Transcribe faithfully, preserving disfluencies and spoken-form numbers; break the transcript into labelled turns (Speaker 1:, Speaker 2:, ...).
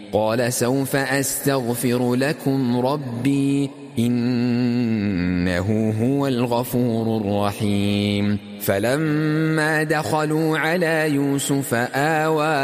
Speaker 1: قال سوف أستغفر لكم ربي إنه هو الغفور الرحيم. فلما دخلوا على يوسف آوى